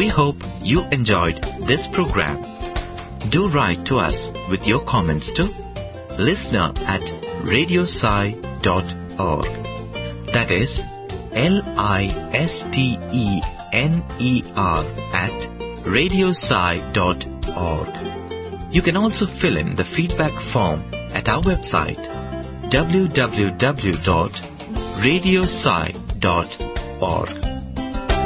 We hope you enjoyed this program. Do write to us with your comments to listener@radiosai.org. That is listener@radiosai.org. You can also fill in the feedback form at our website www.radiosai.org.